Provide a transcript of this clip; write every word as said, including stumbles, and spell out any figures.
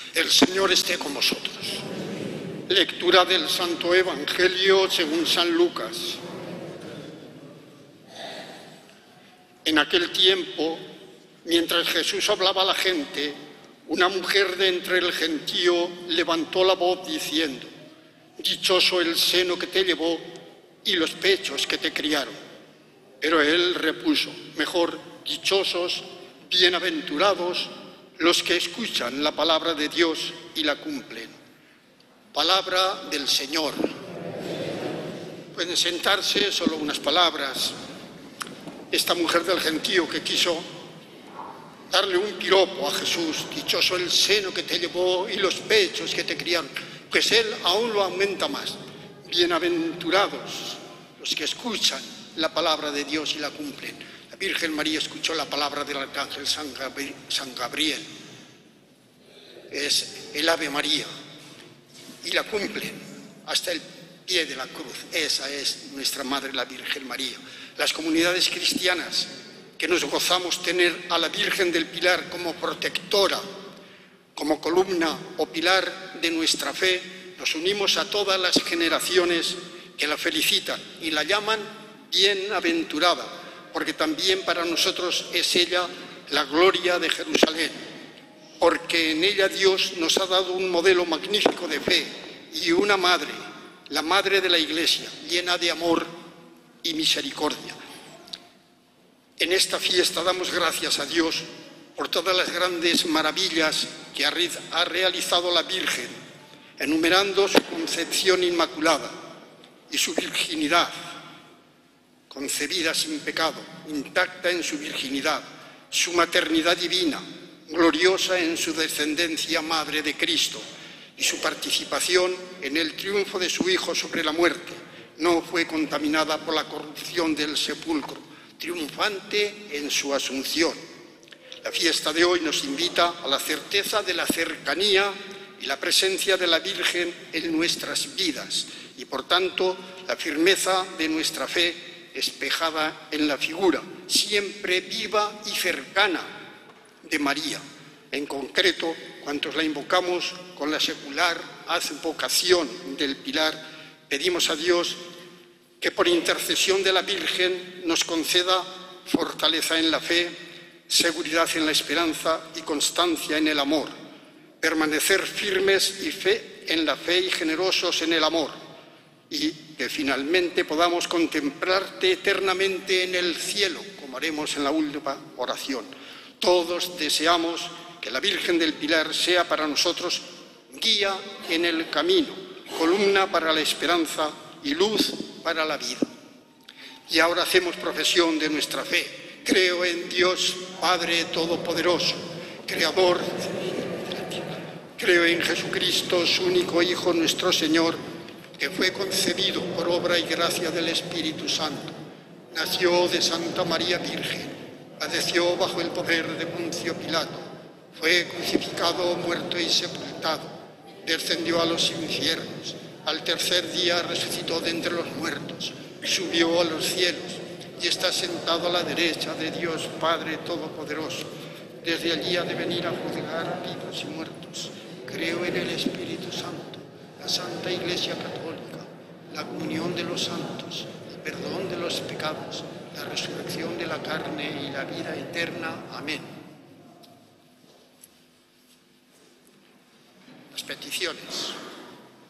El Señor esté con vosotros. Lectura del Santo Evangelio según San Lucas. En aquel tiempo, mientras Jesús hablaba a la gente, una mujer de entre el gentío levantó la voz diciendo: «Dichoso el seno que te llevó y los pechos que te criaron». Pero él repuso: «Mejor, dichosos, bienaventurados, los que escuchan la palabra de Dios y la cumplen». Palabra del Señor. Pueden sentarse, solo unas palabras. Esta mujer del gentío que quiso darle un piropo a Jesús, dichoso el seno que te llevó y los pechos que te criaron, pues él aún lo aumenta más. Bienaventurados los que escuchan la palabra de Dios y la cumplen. La Virgen María escuchó la palabra del arcángel San Gabriel, es el Ave María, y la cumplen hasta el pie de la cruz. Esa es nuestra Madre, la Virgen María. Las comunidades cristianas que nos gozamos tener a la Virgen del Pilar como protectora, como columna o pilar de nuestra fe, nos unimos a todas las generaciones que la felicitan y la llaman bienaventurada, porque también para nosotros es ella la gloria de Jerusalén, porque en ella Dios nos ha dado un modelo magnífico de fe y una madre, la madre de la Iglesia, llena de amor y misericordia. En esta fiesta damos gracias a Dios por todas las grandes maravillas que ha realizado la Virgen, enumerando su concepción inmaculada y su virginidad, concebida sin pecado, intacta en su virginidad, su maternidad divina, gloriosa en su descendencia madre de Cristo, y su participación en el triunfo de su Hijo sobre la muerte. No fue contaminada por la corrupción del sepulcro, triunfante en su asunción. La fiesta de hoy nos invita a la certeza de la cercanía y la presencia de la Virgen en nuestras vidas y, por tanto, la firmeza de nuestra fe espejada en la figura, siempre viva y cercana, de María. En concreto, cuantos la invocamos con la secular advocación del Pilar, pedimos a Dios que por intercesión de la Virgen nos conceda fortaleza en la fe, seguridad en la esperanza y constancia en el amor, permanecer firmes y fe en la fe y generosos en el amor, y que finalmente podamos contemplarte eternamente en el cielo, como haremos en la última oración. Todos deseamos que la Virgen del Pilar sea para nosotros guía en el camino, columna para la esperanza y luz para la vida. Y ahora hacemos profesión de nuestra fe. Creo en Dios Padre Todopoderoso, Creador. Creo en Jesucristo, su único Hijo, nuestro Señor, que fue concebido por obra y gracia del Espíritu Santo. Nació de Santa María Virgen, padeció bajo el poder de Poncio Pilato, fue crucificado, muerto y sepultado, descendió a los infiernos, al tercer día resucitó de entre los muertos, subió a los cielos y está sentado a la derecha de Dios Padre Todopoderoso. Desde allí ha de venir a juzgar a vivos y muertos. Creo en el Espíritu Santo, la Santa Iglesia Católica, la comunión de los santos, el perdón de los pecados, la resurrección de la carne y la vida eterna. Amén. Las peticiones.